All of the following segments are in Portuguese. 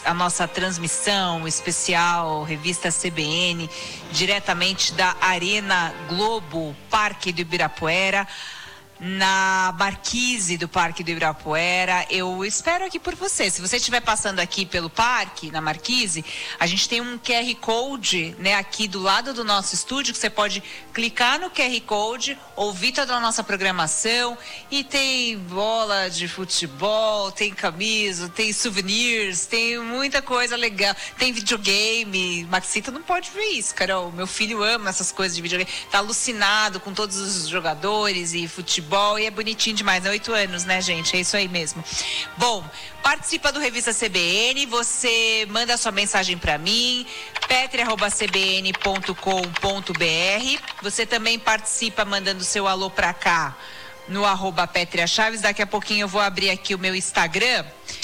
a nossa transmissão especial, revista CBN, diretamente da Arena Globo, Parque do Ibirapuera, na marquise do Parque do Ibirapuera. Eu espero aqui por você. Se você estiver passando aqui pelo parque, na marquise, a gente tem um QR Code, né, aqui do lado do nosso estúdio, que você pode clicar no QR Code, ouvir toda a nossa programação, e tem bola de futebol, tem camisa, tem souvenirs, tem muita coisa legal, tem videogame. Maxita não pode ver isso, Carol. Meu filho ama essas coisas de videogame, tá alucinado com todos os jogadores e futebol. E é bonitinho demais, é 8 anos, né, gente? É isso aí mesmo. Bom, participa do Revista CBN, você manda a sua mensagem para mim, petri@cbn.com.br. Você também participa mandando seu alô para cá no @PetriaChaves. Daqui a pouquinho eu vou abrir aqui o meu Instagram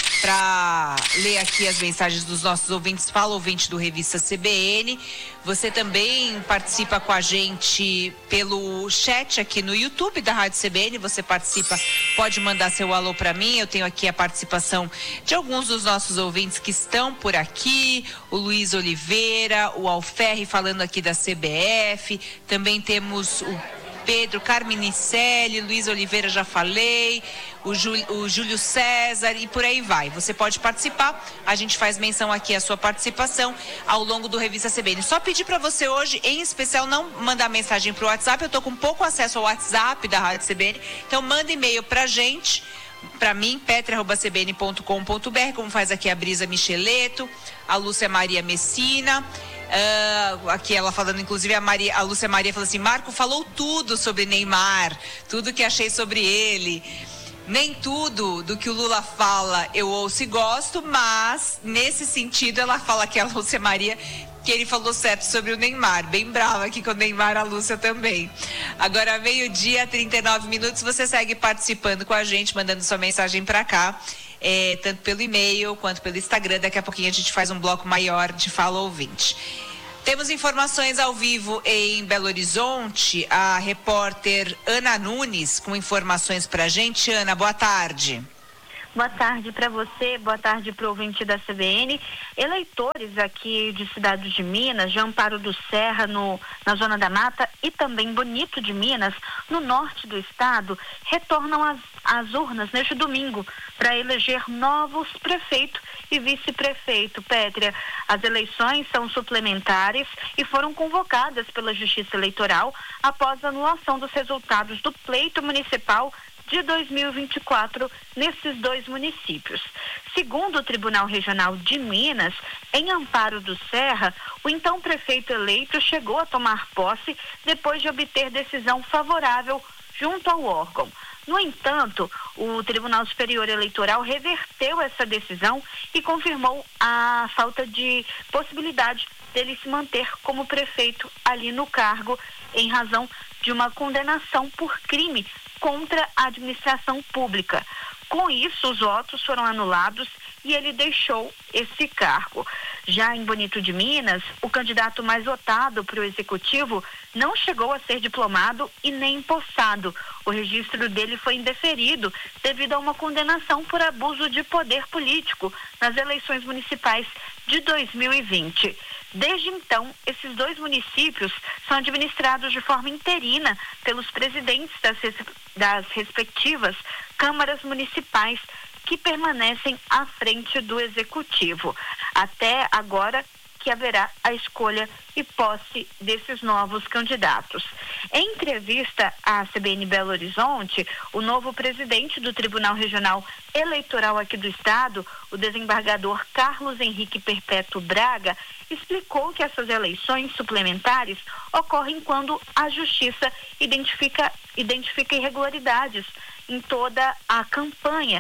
para ler aqui as mensagens dos nossos ouvintes. Fala, ouvinte do Revista CBN. Você também participa com a gente pelo chat aqui no YouTube da Rádio CBN. Você participa, pode mandar seu alô para mim. Eu tenho aqui a participação de alguns dos nossos ouvintes que estão por aqui. O Luiz Oliveira, o Alferri falando aqui da CBF. Também temos o Pedro Carminicelli, Luiz Oliveira, já falei, o Júlio César, e por aí vai. Você pode participar, a gente faz menção aqui à sua participação ao longo do Revista CBN. Só pedir para você hoje, em especial, não mandar mensagem para o WhatsApp. Eu estou com pouco acesso ao WhatsApp da Rádio CBN, então manda e-mail para a gente, para mim, petri@cbn.com.br, como faz aqui a Brisa Micheleto, a Lúcia Maria Messina. Aqui ela falando, inclusive a Lúcia Maria falou assim: Marco falou tudo sobre Neymar, tudo que achei sobre ele. Nem tudo do que o Lula fala eu ouço e gosto, mas nesse sentido ela fala que a Lúcia Maria, que ele falou certo sobre o Neymar. Bem brava aqui com o Neymar, a Lúcia também. Agora, 12:39, você segue participando com a gente, mandando sua mensagem para cá. Tanto pelo e-mail quanto pelo Instagram. Daqui a pouquinho a gente faz um bloco maior de Fala Ouvinte. Temos informações ao vivo em Belo Horizonte. A repórter Ana Nunes com informações pra gente. Ana, boa tarde. Boa tarde para você, boa tarde para o ouvinte da CBN. Eleitores aqui de Cidade de Minas, de Amparo do Serra, na Zona da Mata, e também Bonito de Minas, no norte do estado, retornam às urnas neste domingo para eleger novos prefeito e vice-prefeito. Pétria, as eleições são suplementares e foram convocadas pela Justiça Eleitoral após a anulação dos resultados do pleito municipal de 2024 nesses dois municípios. Segundo o Tribunal Regional de Minas, em Amparo do Serra, o então prefeito eleito chegou a tomar posse depois de obter decisão favorável junto ao órgão. No entanto, o Tribunal Superior Eleitoral reverteu essa decisão e confirmou a falta de possibilidade dele se manter como prefeito ali no cargo em razão de uma condenação por crime contra a administração pública. Com isso, os votos foram anulados e ele deixou esse cargo. Já em Bonito de Minas, o candidato mais votado para o executivo não chegou a ser diplomado e nem empossado. O registro dele foi indeferido devido a uma condenação por abuso de poder político nas eleições municipais de 2020. Desde então, esses dois municípios são administrados de forma interina pelos presidentes das respectivas câmaras municipais, que permanecem à frente do executivo. Até agora que haverá a escolha e posse desses novos candidatos. Em entrevista à CBN Belo Horizonte, o novo presidente do Tribunal Regional Eleitoral aqui do estado, o desembargador Carlos Henrique Perpétuo Braga, explicou que essas eleições suplementares ocorrem quando a Justiça identifica irregularidades em toda a campanha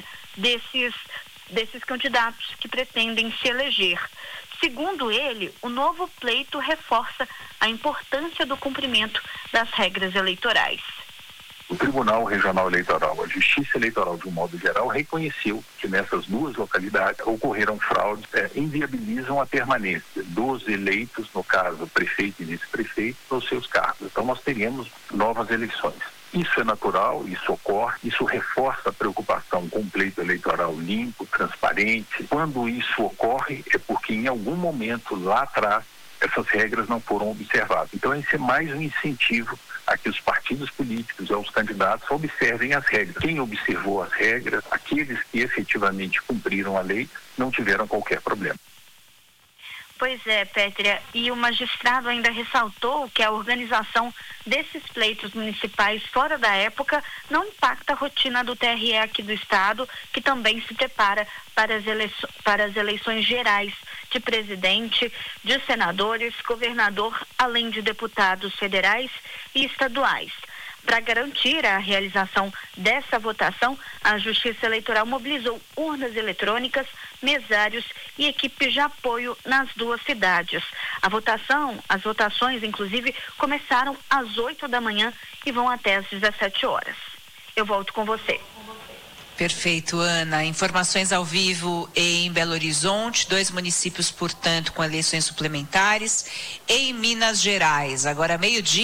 desses candidatos que pretendem se eleger. Segundo ele, o novo pleito reforça a importância do cumprimento das regras eleitorais. O Tribunal Regional Eleitoral, a Justiça Eleitoral de um modo geral, reconheceu que nessas duas localidades ocorreram fraudes que inviabilizam a permanência dos eleitos, no caso prefeito e vice-prefeito, nos seus cargos. Então nós teríamos novas eleições. Isso é natural, isso ocorre, isso reforça a preocupação com um pleito eleitoral limpo, transparente. Quando isso ocorre, é porque em algum momento lá atrás essas regras não foram observadas. Então esse é mais um incentivo a que os partidos políticos, aos candidatos, observem as regras. Quem observou as regras, aqueles que efetivamente cumpriram a lei, não tiveram qualquer problema. Pois é, Pétria, e o magistrado ainda ressaltou que a organização desses pleitos municipais fora da época não impacta a rotina do TRE aqui do estado, que também se prepara para as eleições gerais de presidente, de senadores, governador, além de deputados federais e estaduais. Para garantir a realização dessa votação, a Justiça Eleitoral mobilizou urnas eletrônicas, mesários e equipes de apoio nas duas cidades. As votações, inclusive, começaram às 8 da manhã e vão até às 17 horas. Eu volto com você. Perfeito, Ana. Informações ao vivo em Belo Horizonte, 2 municípios, portanto, com eleições suplementares, em Minas Gerais. Agora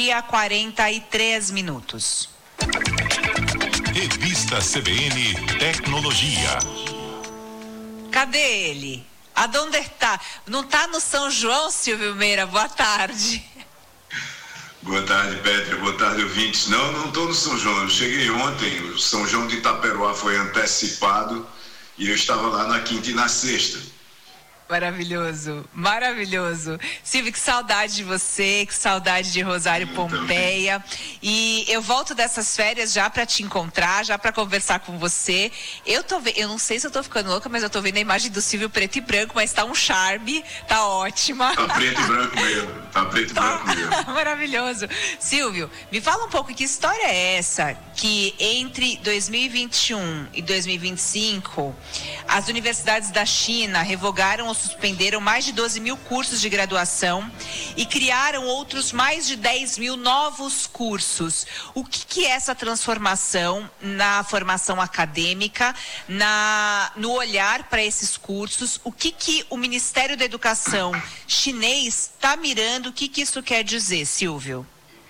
12:43. Revista CBN Tecnologia. Cadê ele? Aonde está? Não está no São João, Silvio Meira? Boa tarde. Boa tarde, Pétria. Boa tarde, ouvintes. Não estou no São João. Eu cheguei ontem. O São João de Itaperoá foi antecipado e eu estava lá na quinta e na sexta. Maravilhoso, maravilhoso. Silvio, que saudade de você, que saudade de Rosário Pompeia. E eu volto dessas férias já para te encontrar, já para conversar com você. Eu não sei se eu tô ficando louca, mas eu tô vendo a imagem do Silvio preto e branco, mas tá um charme, tá ótima. Tá preto e branco mesmo, Maravilhoso. Silvio, me fala um pouco, que história é essa que entre 2021 e 2025 as universidades da China revogaram ou suspenderam mais de 12 mil cursos de graduação e criaram outros mais de 10 mil novos cursos. O que é essa transformação na formação acadêmica, no olhar para esses cursos? O que o Ministério da Educação chinês está mirando? O que isso quer dizer, Silvio?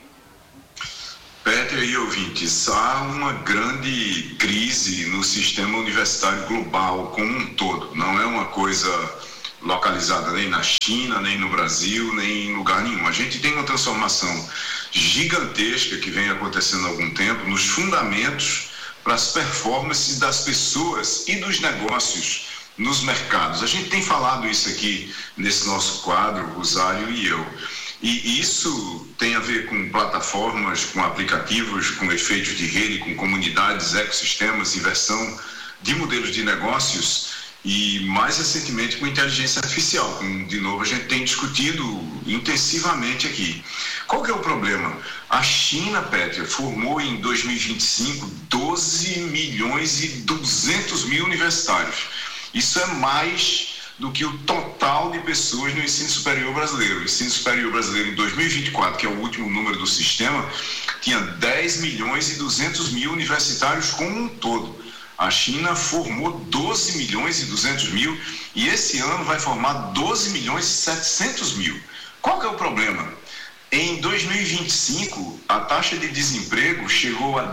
Pétria e ouvintes, há uma grande crise no sistema universitário global como um todo. Não é uma coisa localizada nem na China, nem no Brasil, nem em lugar nenhum. A gente tem uma transformação gigantesca que vem acontecendo há algum tempo nos fundamentos para as performances das pessoas e dos negócios nos mercados. A gente tem falado isso aqui nesse nosso quadro, Rosário e eu. E isso tem a ver com plataformas, com aplicativos, com efeitos de rede, com comunidades, ecossistemas, inversão de modelos de negócios e, mais recentemente, com inteligência artificial. De novo, a gente tem discutido intensivamente aqui. Qual que é o problema? A China, Pétria, formou em 2025 12 milhões e 200 mil universitários. Isso é mais do que o total de pessoas no ensino superior brasileiro. O ensino superior brasileiro em 2024, que é o último número do sistema, tinha 10 milhões e 200 mil universitários como um todo. A China formou 12 milhões e 200 mil e esse ano vai formar 12 milhões e 700 mil. Qual que é o problema? Em 2025, a taxa de desemprego chegou a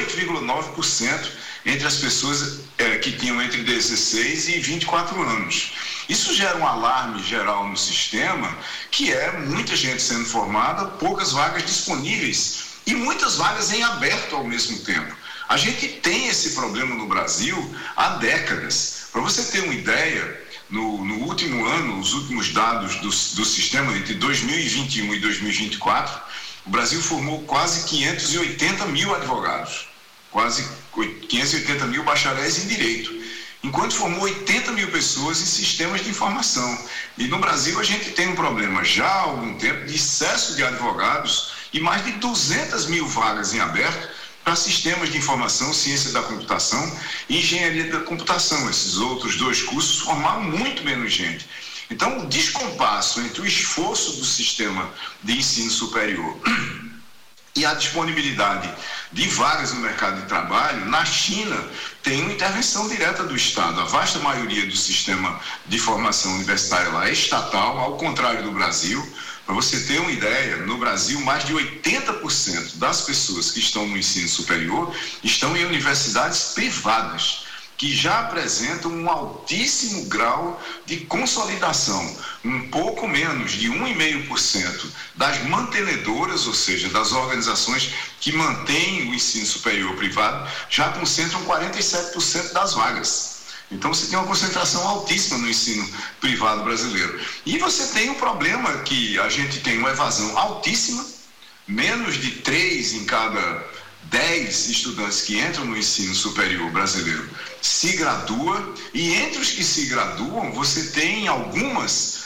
18,9% entre as pessoas que tinham entre 16 e 24 anos. Isso gera um alarme geral no sistema, que é muita gente sendo formada, poucas vagas disponíveis e muitas vagas em aberto ao mesmo tempo. A gente tem esse problema no Brasil há décadas. Para você ter uma ideia, no último ano, os últimos dados do sistema entre 2021 e 2024, o Brasil formou quase 580 mil advogados, quase 580 mil bacharéis em direito, enquanto formou 80 mil pessoas em sistemas de informação. E no Brasil a gente tem um problema já há algum tempo de excesso de advogados e mais de 200 mil vagas em aberto para sistemas de informação, ciência da computação e engenharia da computação. Esses outros dois cursos formaram muito menos gente. Então, o descompasso entre o esforço do sistema de ensino superior e a disponibilidade de vagas no mercado de trabalho, na China tem uma intervenção direta do Estado. A vasta maioria do sistema de formação universitária lá é estatal, ao contrário do Brasil. Para você ter uma ideia, no Brasil, mais de 80% das pessoas que estão no ensino superior estão em universidades privadas, que já apresentam um altíssimo grau de consolidação, um pouco menos de 1,5% das mantenedoras, ou seja, das organizações que mantêm o ensino superior privado, já concentram 47% das vagas. Então você tem uma concentração altíssima no ensino privado brasileiro. E você tem o problema que a gente tem uma evasão altíssima, menos de 3 em cada 10 estudantes que entram no ensino superior brasileiro se gradua, e entre os que se graduam, você tem em algumas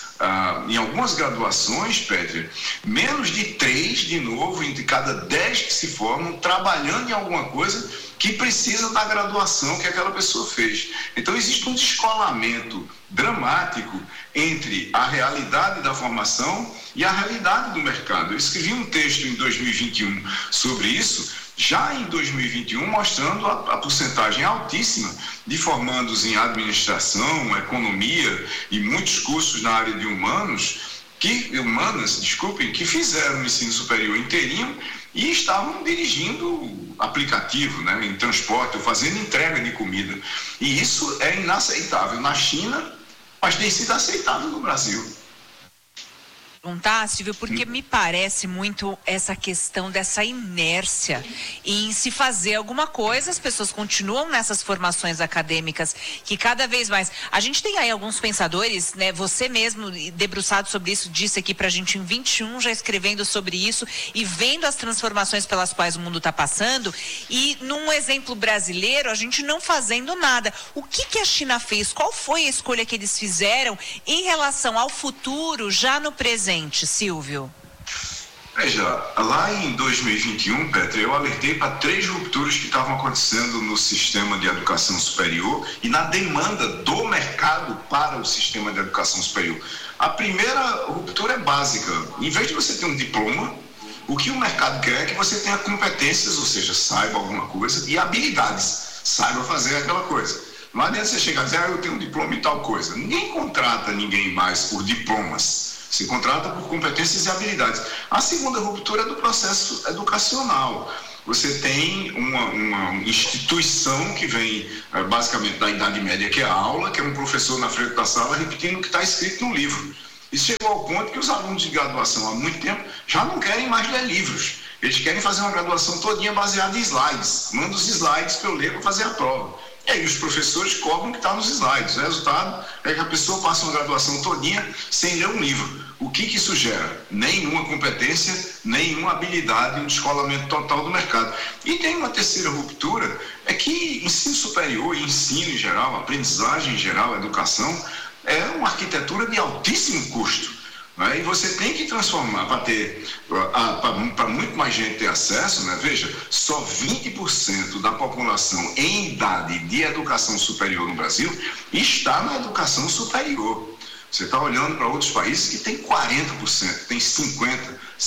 graduações, Pétria, menos de 3, de novo, entre cada 10 que se formam, trabalhando em alguma coisa que precisa da graduação que aquela pessoa fez. Então existe um descolamento dramático entre a realidade da formação e a realidade do mercado. Eu escrevi um texto em 2021 sobre isso, já em 2021, mostrando a porcentagem altíssima de formandos em administração, economia e muitos cursos na área de humanas, que fizeram o ensino superior inteirinho e estavam dirigindo aplicativo, né, em transporte, ou fazendo entrega de comida. E isso é inaceitável na China, mas tem sido aceitável no Brasil. Silvio, porque me parece muito essa questão dessa inércia em se fazer alguma coisa. As pessoas continuam nessas formações acadêmicas que cada vez mais... A gente tem aí alguns pensadores, né? Você mesmo, debruçado sobre isso, disse aqui pra gente em 21, já escrevendo sobre isso e vendo as transformações pelas quais o mundo está passando, e num exemplo brasileiro, a gente não fazendo nada. O que a China fez? Qual foi a escolha que eles fizeram em relação ao futuro, já no presente, Silvio? Veja, lá em 2021, Petra, eu alertei para 3 rupturas que estavam acontecendo no sistema de educação superior e na demanda do mercado para o sistema de educação superior. A primeira ruptura é básica. Em vez de você ter um diploma, o que o mercado quer é que você tenha competências, ou seja, saiba alguma coisa, e habilidades, saiba fazer aquela coisa. Não adianta você chegar e dizer, eu tenho um diploma e tal coisa. Ninguém contrata ninguém mais por diplomas. Se contrata por competências e habilidades. A segunda ruptura é do processo educacional. Você tem uma instituição que vem basicamente da Idade Média, que é a aula, que é um professor na frente da sala repetindo o que está escrito no livro. Isso chegou ao ponto que os alunos de graduação há muito tempo já não querem mais ler livros. Eles querem fazer uma graduação todinha baseada em slides. Manda os slides para eu ler para fazer a prova. E aí os professores cobram o que está nos slides. O resultado é que a pessoa passa uma graduação todinha sem ler um livro. O que isso gera? Nenhuma competência, nenhuma habilidade, um descolamento total do mercado. E tem uma terceira ruptura, é que ensino superior, ensino em geral, aprendizagem em geral, educação, é uma arquitetura de altíssimo custo. E você tem que transformar para muito mais gente ter acesso, né? Veja, só 20% da população em idade de educação superior no Brasil está na educação superior. Você está olhando para outros países que tem 40%, tem 50%,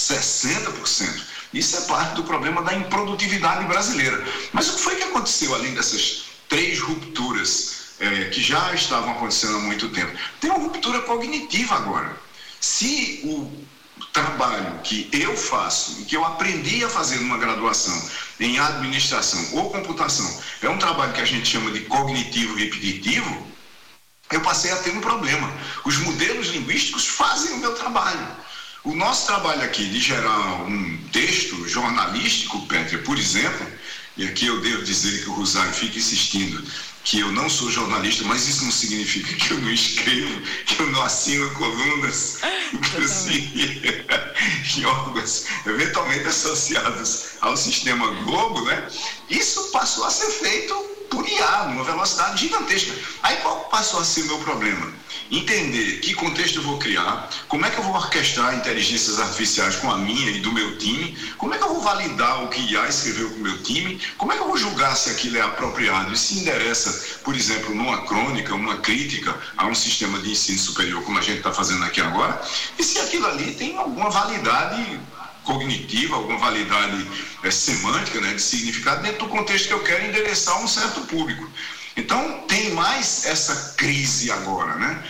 60%. Isso é parte do problema da improdutividade brasileira. Mas o que foi que aconteceu além dessas 3 rupturas que já estavam acontecendo há muito tempo? Tem uma ruptura cognitiva agora. Se o trabalho que eu faço e que eu aprendi a fazer numa graduação em administração ou computação é um trabalho que a gente chama de cognitivo repetitivo, eu passei a ter um problema. Os modelos linguísticos fazem o meu trabalho. O nosso trabalho aqui de gerar um texto jornalístico, Pétria, por exemplo, e aqui eu devo dizer que o Rosário fica insistindo que eu não sou jornalista, mas isso não significa que eu não escrevo, que eu não assino colunas, inclusive em órgãos eventualmente associados ao sistema Globo, né? Isso passou a ser feito por IA, numa velocidade gigantesca. Aí qual passou a ser o meu problema? Entender que contexto eu vou criar, como é que eu vou orquestrar inteligências artificiais com a minha e do meu time, como é que eu vou validar o que IA escreveu com o meu time, como é que eu vou julgar se aquilo é apropriado e se endereça, por exemplo, numa crônica, uma crítica a um sistema de ensino superior, como a gente está fazendo aqui agora, e se aquilo ali tem alguma validade cognitiva, alguma validade semântica, né, de significado, dentro do contexto que eu quero endereçar a um certo público. Então, tem mais essa crise agora, né?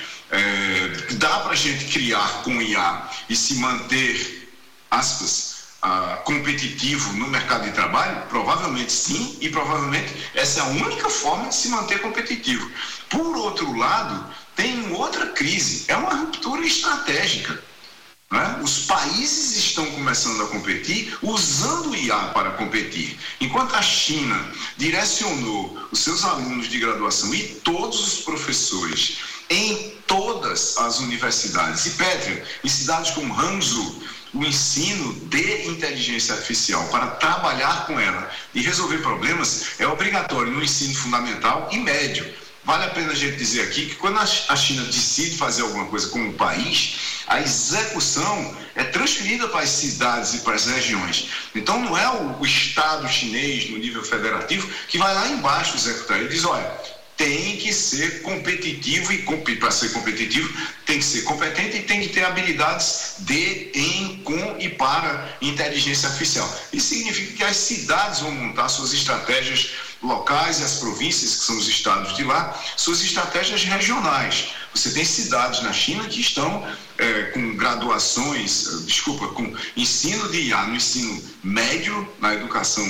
Dá para a gente criar com IA e se manter, aspas, competitivo no mercado de trabalho? Provavelmente sim, e provavelmente essa é a única forma de se manter competitivo. Por outro lado, tem outra crise, é uma ruptura estratégica. Né? Os países estão começando a competir usando o IA para competir. Enquanto a China direcionou os seus alunos de graduação e todos os professores em todas as universidades, e Pétria, em cidades como Hangzhou, o ensino de inteligência artificial para trabalhar com ela e resolver problemas é obrigatório no ensino fundamental e médio. Vale a pena a gente dizer aqui que quando a China decide fazer alguma coisa como país, a execução é transferida para as cidades e para as regiões. Então não é o Estado chinês no nível federativo que vai lá embaixo executar. Ele diz, olha, tem que ser competitivo e para ser competitivo tem que ser competente e tem que ter habilidades de, em, com e para inteligência artificial. Isso significa que as cidades vão montar suas estratégias locais e as províncias, que são os estados de lá, suas estratégias regionais. Você tem cidades na China que estão com graduações, com ensino de IA no ensino médio, na educação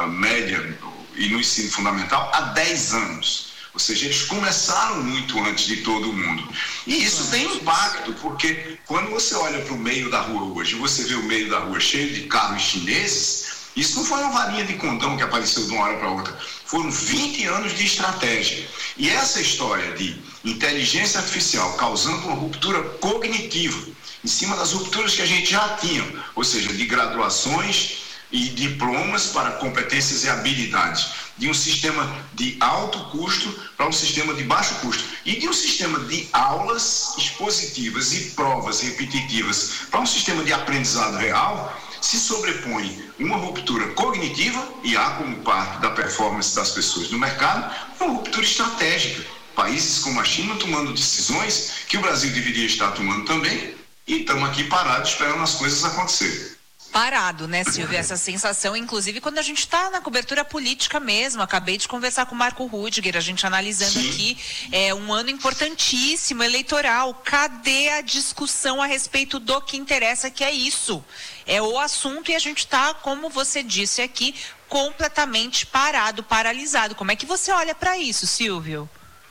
média e no ensino fundamental há 10 anos. Ou seja, eles começaram muito antes de todo mundo. E isso tem impacto, porque quando você olha para o meio da rua hoje, você vê o meio da rua cheio de carros chineses, isso não foi uma varinha de condão que apareceu de uma hora para outra. Foram 20 anos de estratégia. E essa história de inteligência artificial causando uma ruptura cognitiva, em cima das rupturas que a gente já tinha, ou seja, de graduações e diplomas para competências e habilidades, de um sistema de alto custo para um sistema de baixo custo, e de um sistema de aulas expositivas e provas repetitivas para um sistema de aprendizado real, se sobrepõe uma ruptura cognitiva, e há como parte da performance das pessoas no mercado, uma ruptura estratégica. Países como a China tomando decisões que o Brasil deveria estar tomando também, e estamos aqui parados esperando as coisas acontecerem. Parado, né, Silvia? Essa sensação, inclusive, quando a gente está na cobertura política mesmo. Acabei de conversar com o Marco Rudiger, a gente analisando aqui um ano importantíssimo, eleitoral. Cadê a discussão a respeito do que interessa, que é isso? É o assunto, e a gente está, como você disse aqui, completamente parado, paralisado. Como é que você olha para isso, Silvio?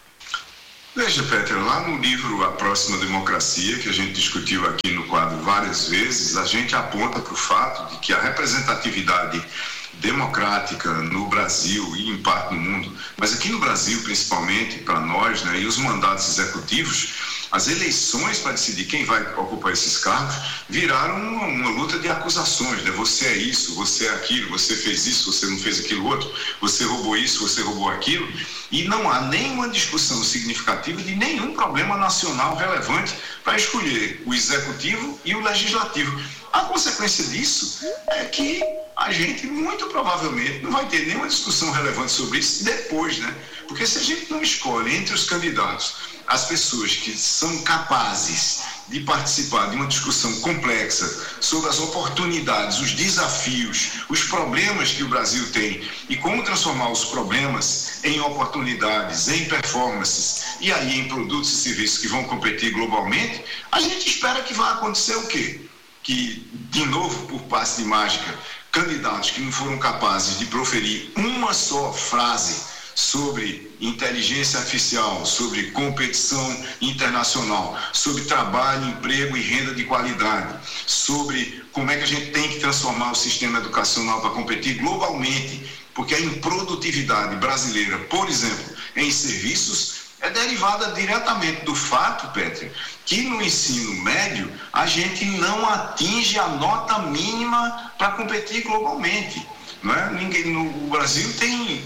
Veja, Pétria, lá no livro A Próxima Democracia, que a gente discutiu aqui no quadro várias vezes, a gente aponta para o fato de que a representatividade democrática no Brasil e em parte no mundo, mas aqui no Brasil principalmente para nós, né, e os mandatos executivos, as eleições para decidir quem vai ocupar esses cargos viraram uma luta de acusações, né? Você é isso, você é aquilo, você fez isso, você não fez aquilo outro, você roubou isso, você roubou aquilo, e não há nenhuma discussão significativa de nenhum problema nacional relevante para escolher o executivo e o legislativo. A consequência disso é que a gente muito provavelmente não vai ter nenhuma discussão relevante sobre isso depois, né? Porque se a gente não escolhe entre os candidatos as pessoas que são capazes de participar de uma discussão complexa sobre as oportunidades, os desafios, os problemas que o Brasil tem e como transformar os problemas em oportunidades, em performances e aí em produtos e serviços que vão competir globalmente, a gente espera que vá acontecer o quê? Que, de novo, por passe de mágica, candidatos que não foram capazes de proferir uma só frase sobre inteligência artificial, sobre competição internacional, sobre trabalho, emprego e renda de qualidade, sobre como é que a gente tem que transformar o sistema educacional para competir globalmente, porque a improdutividade brasileira, por exemplo, em serviços, é derivada diretamente do fato, Pétria, que no ensino médio a gente não atinge a nota mínima para competir globalmente. Não é? O Brasil tem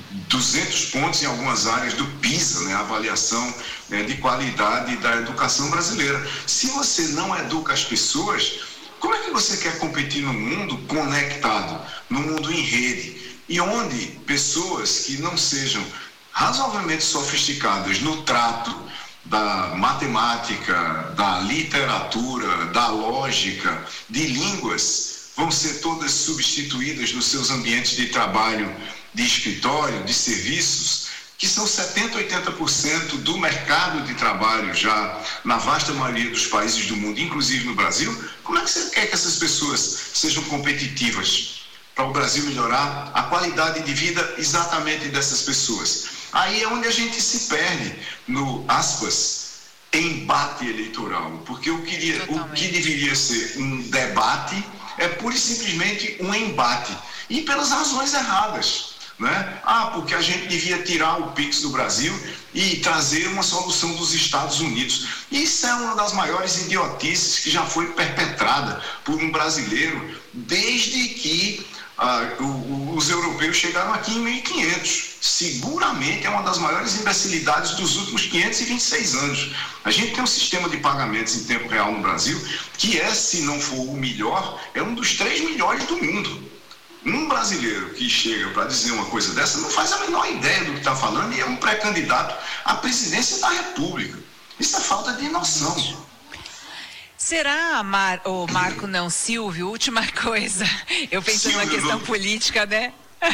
200 pontos em algumas áreas do PISA, né? A avaliação de qualidade da educação brasileira. Se você não educa as pessoas, como é que você quer competir no mundo conectado, no mundo em rede, e onde pessoas que não sejam razoavelmente sofisticadas no trato da matemática, da literatura, da lógica, de línguas, vão ser todas substituídas nos seus ambientes de trabalho, de escritório, de serviços, que são 70%, 80% do mercado de trabalho já na vasta maioria dos países do mundo, inclusive no Brasil. Como é que você quer que essas pessoas sejam competitivas para o Brasil melhorar a qualidade de vida exatamente dessas pessoas? Aí é onde a gente se perde no, aspas, embate eleitoral, porque o que deveria ser um debate é pura e simplesmente um embate, e pelas razões erradas. Né? Porque a gente devia tirar o PIX do Brasil e trazer uma solução dos Estados Unidos. Isso é uma das maiores idiotices que já foi perpetrada por um brasileiro desde que os europeus chegaram aqui em 1500. Seguramente é uma das maiores imbecilidades dos últimos 526 anos. A gente tem um sistema de pagamentos em tempo real no Brasil que se não for o melhor, é um dos 3 melhores do mundo. Um brasileiro que chega para dizer uma coisa dessa não faz a menor ideia do que está falando e é um pré-candidato à presidência da República. Isso é falta de noção. Será, Marco, não, Silvio, última coisa, eu pensando na questão política, né?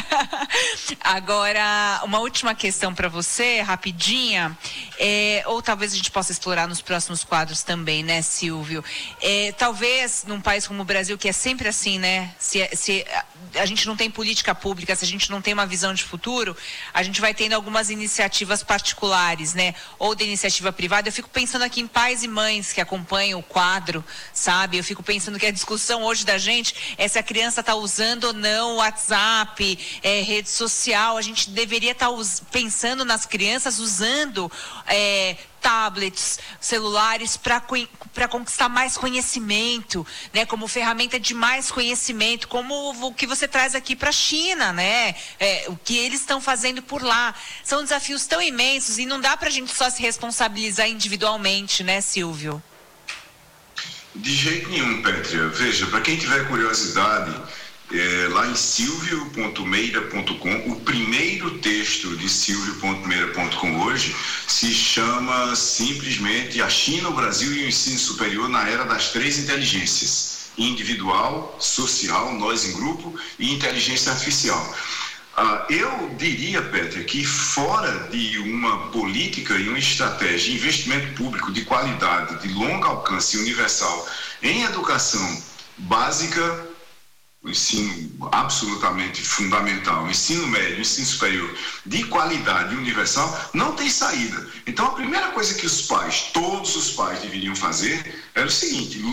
Agora, uma última questão para você, rapidinha, ou talvez a gente possa explorar nos próximos quadros também, né, Silvio? Talvez num país como o Brasil, que é sempre assim, né? Se a gente não tem política pública, se a gente não tem uma visão de futuro, a gente vai tendo algumas iniciativas particulares, né? Ou de iniciativa privada. Eu fico pensando aqui em pais e mães que acompanham o quadro, sabe? Eu fico pensando que a discussão hoje da gente é se a criança está usando ou não o WhatsApp, rede social. A gente deveria estar pensando nas crianças usando tablets, celulares para conquistar mais conhecimento, né? Como ferramenta de mais conhecimento, como o que você traz aqui para a China, né? O que eles estão fazendo por lá. São desafios tão imensos e não dá para a gente só se responsabilizar individualmente, né, Silvio? De jeito nenhum, Pétria. Veja, para quem tiver curiosidade, lá em silvio.meira.com, o primeiro texto de silvio.meira.com hoje se chama simplesmente A China, o Brasil e o Ensino Superior na Era das 3 Inteligências: individual, social, nós em grupo e inteligência artificial. Eu diria, Pétria, que fora de uma política e uma estratégia de investimento público de qualidade, de longo alcance e universal em educação básica, o ensino absolutamente fundamental, o ensino médio, o ensino superior de qualidade universal, não tem saída. Então, a primeira coisa que os pais, todos os pais deveriam fazer era o seguinte: